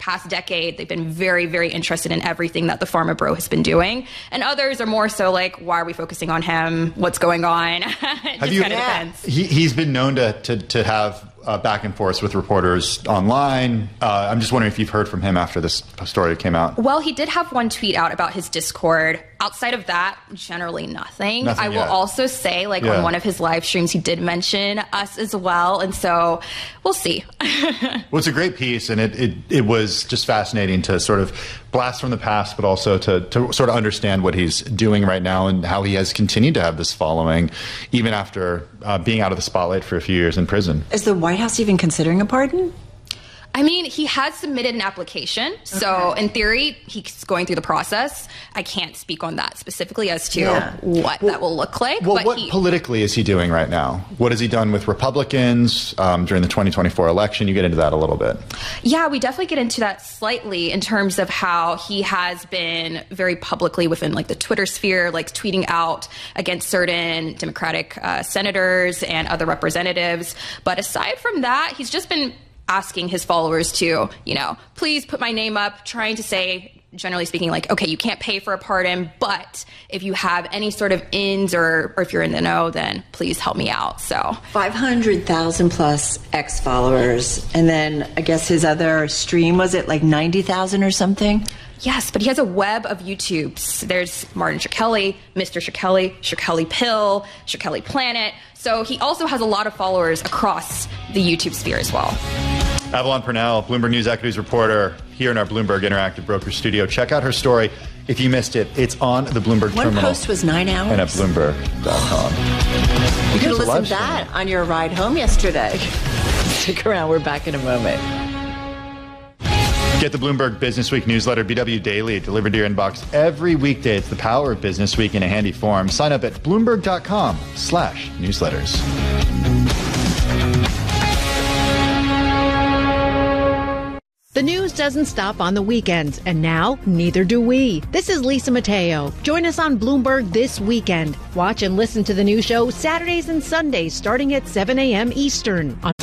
past decade, they've been very, very interested in everything that the pharma bro has been doing. And others are more so like, why are we focusing on him? What's going on? It just kind of depends. He's been known to have back and forth with reporters online. I'm just wondering if you've heard from him after this story came out. Well, he did have one tweet out about his Discord. Outside of that, generally nothing. I will also say, like, on one of his live streams, he did mention us as well. And so we'll see. Well, it's a great piece. And it was just fascinating to sort of blast from the past, but also to sort of understand what he's doing right now and how he has continued to have this following, even after being out of the spotlight for a few years in prison. Is the White House even considering a pardon? I mean, he has submitted an application. So in theory, he's going through the process. I can't speak on that specifically as to what that will look like. Well, what politically is he doing right now? What has he done with Republicans during the 2024 election? You get into that a little bit. Yeah, we definitely get into that slightly in terms of how he has been very publicly within like the Twitter sphere, like tweeting out against certain Democratic senators and other representatives. But aside from that, he's just been asking his followers to, please put my name up, trying to say, generally speaking, like, okay, you can't pay for a pardon, but if you have any sort of ins or if you're in the know, then please help me out. So 500,000 plus X followers. And then I guess his other stream, was it like 90,000 or something? Yes, but he has a web of YouTubes. There's Martin Shkreli, Mr. Shkreli, Shkreli Pill, Shkreli Planet. So he also has a lot of followers across the YouTube sphere as well. Avalon Purnell, Bloomberg News Equities reporter, here in our Bloomberg Interactive Broker studio. Check out her story. If you missed it, it's on the Bloomberg Terminal. One post was 9 hours. And at Bloomberg.com. You could have listened to that on your ride home yesterday. Stick around. We're back in a moment. Get the Bloomberg Business Week newsletter, BW Daily, delivered to your inbox every weekday. It's the power of Business Week in a handy form. Sign up at Bloomberg.com/newsletters. The news doesn't stop on the weekends, and now neither do we. This is Lisa Mateo. Join us on Bloomberg this weekend. Watch and listen to the new show Saturdays and Sundays starting at 7 a.m. Eastern on